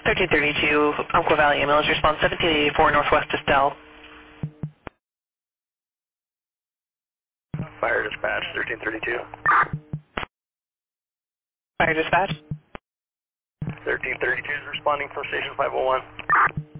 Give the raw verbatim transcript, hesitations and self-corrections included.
thirteen thirty-two, Umpqua Valley ambulance response, seventeen eighty-four Northwest Estelle. Fire dispatch, thirteen thirty-two. Fire dispatch. thirteen thirty-two is responding from station five oh one.